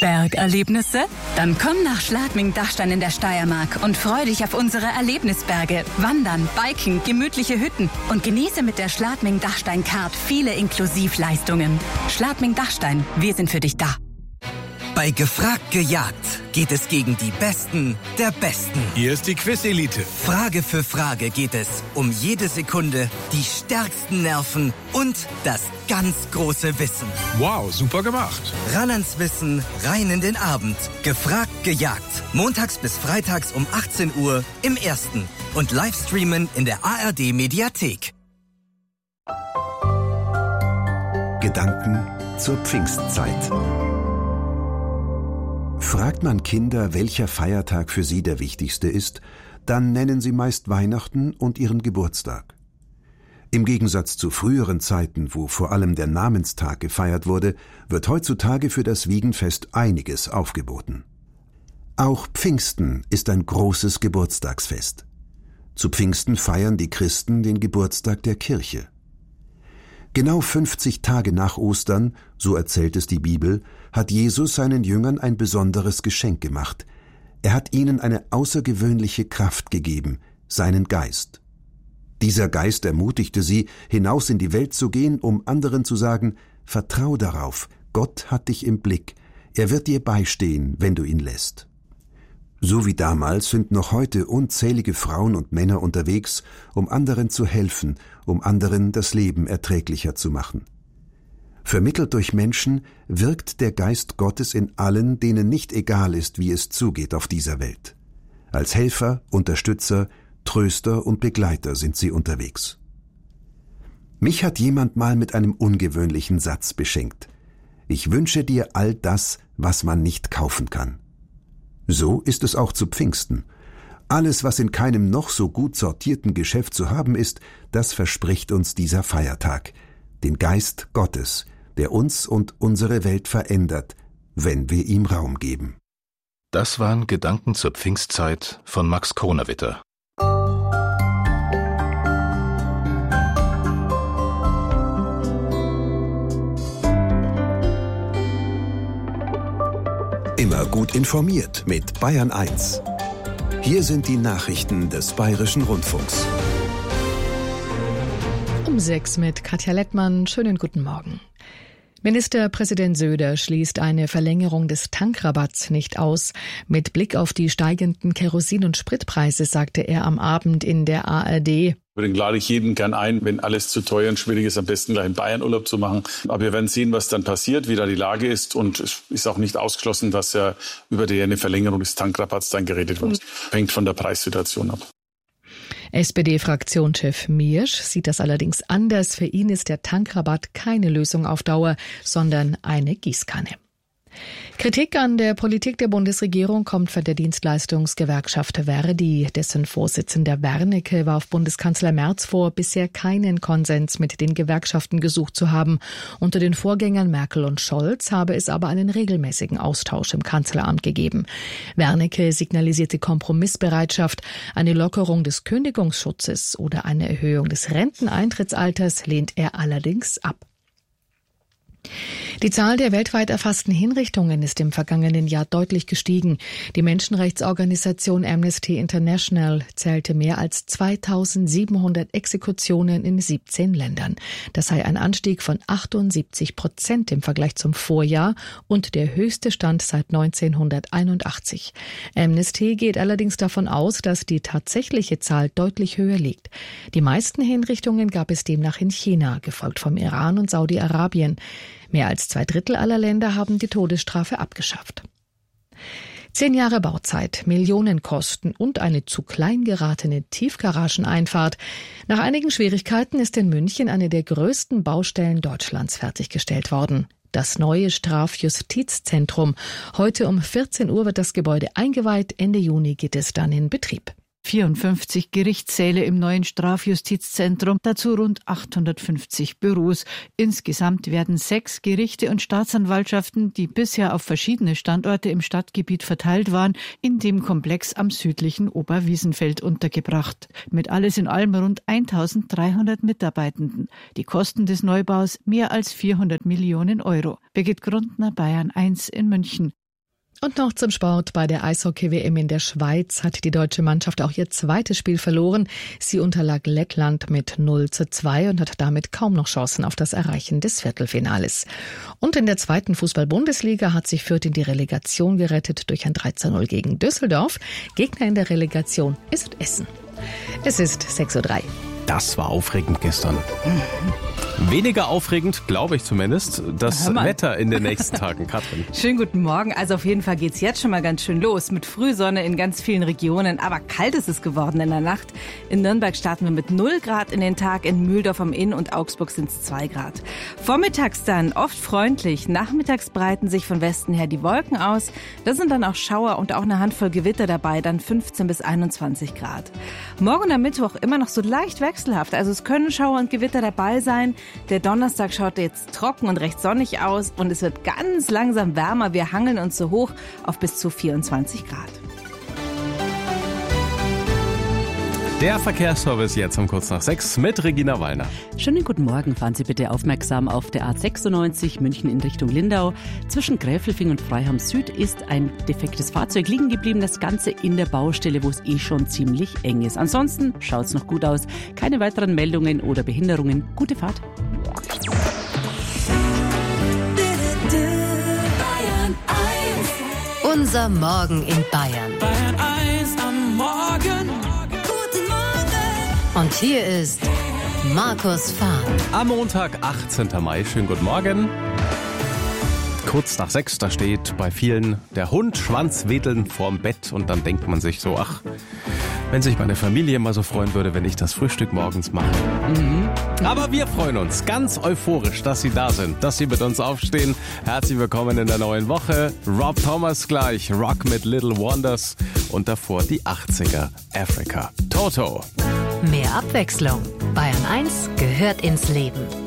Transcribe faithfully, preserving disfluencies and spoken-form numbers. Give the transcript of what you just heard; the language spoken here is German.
Bergerlebnisse? Dann komm nach Schladming-Dachstein in der Steiermark und freu dich auf unsere Erlebnisberge, Wandern, Biken, gemütliche Hütten und genieße mit der Schladming-Dachstein-Card viele Inklusivleistungen. Schladming-Dachstein, wir sind für dich da. Bei Gefragt gejagt geht es gegen die Besten der Besten. Hier ist die Quiz-Elite. Frage für Frage geht es um jede Sekunde, die stärksten Nerven und das ganz große Wissen. Wow, super gemacht. Ran ans Wissen, rein in den Abend. Gefragt gejagt. Montags bis freitags um achtzehn Uhr im Ersten und Livestreamen in der A R D-Mediathek. Gedanken zur Pfingstzeit. Fragt man Kinder, welcher Feiertag für sie der wichtigste ist, dann nennen sie meist Weihnachten und ihren Geburtstag. Im Gegensatz zu früheren Zeiten, wo vor allem der Namenstag gefeiert wurde, wird heutzutage für das Wiegenfest einiges aufgeboten. Auch Pfingsten ist ein großes Geburtstagsfest. Zu Pfingsten feiern die Christen den Geburtstag der Kirche. Genau fünfzig Tage nach Ostern, so erzählt es die Bibel, hat Jesus seinen Jüngern ein besonderes Geschenk gemacht. Er hat ihnen eine außergewöhnliche Kraft gegeben, seinen Geist. Dieser Geist ermutigte sie, hinaus in die Welt zu gehen, um anderen zu sagen, vertrau darauf, Gott hat dich im Blick, er wird dir beistehen, wenn du ihn lässt. So wie damals sind noch heute unzählige Frauen und Männer unterwegs, um anderen zu helfen, um anderen das Leben erträglicher zu machen. Vermittelt durch Menschen wirkt der Geist Gottes in allen, denen nicht egal ist, wie es zugeht auf dieser Welt. Als Helfer, Unterstützer, Tröster und Begleiter sind sie unterwegs. Mich hat jemand mal mit einem ungewöhnlichen Satz beschenkt. Ich wünsche dir all das, was man nicht kaufen kann. So ist es auch zu Pfingsten. Alles, was in keinem noch so gut sortierten Geschäft zu haben ist, das verspricht uns dieser Feiertag, den Geist Gottes, der uns und unsere Welt verändert, wenn wir ihm Raum geben. Das waren Gedanken zur Pfingstzeit von Max Kronawitter. Immer gut informiert mit Bayern eins. Hier sind die Nachrichten des Bayerischen Rundfunks. Um sechs mit Katja Lettmann. Schönen guten Morgen. Ministerpräsident Söder schließt eine Verlängerung des Tankrabatts nicht aus. Mit Blick auf die steigenden Kerosin- und Spritpreise sagte er am Abend in der A R D: Übrigens lade ich jeden gern ein, wenn alles zu teuer und schwierig ist, am besten gleich in Bayern Urlaub zu machen. Aber wir werden sehen, was dann passiert, wie da die Lage ist. Und es ist auch nicht ausgeschlossen, dass ja über die eine Verlängerung des Tankrabatts dann geredet wird. Hängt von der Preissituation ab. S P D-Fraktionschef Miersch sieht das allerdings anders. Für ihn ist der Tankrabatt keine Lösung auf Dauer, sondern eine Gießkanne. Kritik an der Politik der Bundesregierung kommt von der Dienstleistungsgewerkschaft Verdi. Dessen Vorsitzender Wernicke warf Bundeskanzler Merz vor, bisher keinen Konsens mit den Gewerkschaften gesucht zu haben. Unter den Vorgängern Merkel und Scholz habe es aber einen regelmäßigen Austausch im Kanzleramt gegeben. Wernicke signalisierte Kompromissbereitschaft. Eine Lockerung des Kündigungsschutzes oder eine Erhöhung des Renteneintrittsalters lehnt er allerdings ab. Die Zahl der weltweit erfassten Hinrichtungen ist im vergangenen Jahr deutlich gestiegen. Die Menschenrechtsorganisation Amnesty International zählte mehr als zweitausendsiebenhundert Exekutionen in siebzehn Ländern. Das sei ein Anstieg von achtundsiebzig Prozent im Vergleich zum Vorjahr und der höchste Stand seit neunzehnhunderteinundachtzig. Amnesty geht allerdings davon aus, dass die tatsächliche Zahl deutlich höher liegt. Die meisten Hinrichtungen gab es demnach in China, gefolgt vom Iran und Saudi-Arabien. Mehr als zwei Drittel aller Länder haben die Todesstrafe abgeschafft. Zehn Jahre Bauzeit, Millionenkosten und eine zu klein geratene Tiefgarageneinfahrt. Nach einigen Schwierigkeiten ist in München eine der größten Baustellen Deutschlands fertiggestellt worden. Das neue Strafjustizzentrum. Heute um vierzehn Uhr wird das Gebäude eingeweiht. Ende Juni geht es dann in Betrieb. vierundfünfzig Gerichtssäle im neuen Strafjustizzentrum, dazu rund achthundertfünfzig Büros. Insgesamt werden sechs Gerichte und Staatsanwaltschaften, die bisher auf verschiedene Standorte im Stadtgebiet verteilt waren, in dem Komplex am südlichen Oberwiesenfeld untergebracht. Mit alles in allem rund eintausenddreihundert Mitarbeitenden. Die Kosten des Neubaus mehr als vierhundert Millionen Euro. Birgit Grundner, Bayern eins in München. Und noch zum Sport. Bei der Eishockey-W M in der Schweiz hat die deutsche Mannschaft auch ihr zweites Spiel verloren. Sie unterlag Lettland mit null zu zwei und hat damit kaum noch Chancen auf das Erreichen des Viertelfinales. Und in der zweiten Fußball-Bundesliga hat sich Fürth in die Relegation gerettet durch ein drei zu null gegen Düsseldorf. Gegner in der Relegation ist Essen. Es ist sechs Uhr drei. Das war aufregend gestern. Weniger aufregend, glaube ich zumindest, das Wetter in den nächsten Tagen. Katrin. Schönen guten Morgen. Also auf jeden Fall geht's jetzt schon mal ganz schön los. Mit Frühsonne in ganz vielen Regionen. Aber kalt ist es geworden in der Nacht. In Nürnberg starten wir mit null Grad in den Tag. In Mühldorf am Inn und Augsburg sind es zwei Grad. Vormittags dann oft freundlich. Nachmittags breiten sich von Westen her die Wolken aus. Da sind dann auch Schauer und auch eine Handvoll Gewitter dabei. Dann fünfzehn bis einundzwanzig Grad. Morgen am Mittwoch immer noch so leicht wechselhaft. Also es können Schauer und Gewitter dabei sein. Der Donnerstag schaut jetzt trocken und recht sonnig aus und es wird ganz langsam wärmer. Wir hangeln uns so hoch auf bis zu vierundzwanzig Grad. Der Verkehrsservice jetzt um kurz nach sechs mit Regina Wallner. Schönen guten Morgen. Fahren Sie bitte aufmerksam auf der A sechsundneunzig München in Richtung Lindau. Zwischen Gräfelfing und Freiham Süd ist ein defektes Fahrzeug liegen geblieben. Das Ganze in der Baustelle, wo es eh schon ziemlich eng ist. Ansonsten schaut es noch gut aus. Keine weiteren Meldungen oder Behinderungen. Gute Fahrt. Unser Morgen in Bayern. Bayern eins am Morgen. Und hier ist Markus Fahr. Am Montag, achtzehnten Mai. Schönen guten Morgen. Kurz nach sechs, da steht bei vielen der Hund schwanzwedelnd vorm Bett und dann denkt man sich so, ach, wenn sich meine Familie mal so freuen würde, wenn ich das Frühstück morgens mache. Mhm. Aber wir freuen uns ganz euphorisch, dass Sie da sind, dass Sie mit uns aufstehen. Herzlich willkommen in der neuen Woche. Rob Thomas gleich, Rock mit Little Wonders und davor die achtziger, Africa. Toto. Mehr Abwechslung. Bayern eins gehört ins Leben.